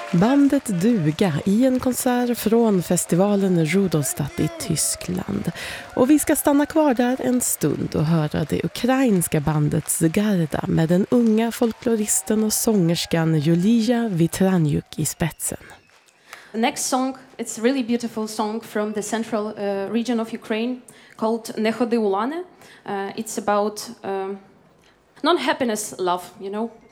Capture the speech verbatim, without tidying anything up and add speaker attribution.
Speaker 1: Bandet Duga i en konsert från festivalen Rudolstadt i Tyskland. Och vi ska stanna kvar där en stund och höra det ukrainska bandet Zygarda med den unga folkloristen och sångerskan Julia Vitraniuk i spetsen.
Speaker 2: The next song, it's a really beautiful song from the central uh, region of Ukraine called Ne ходи Улане. Uh, it's about um, non-happiness love, you know.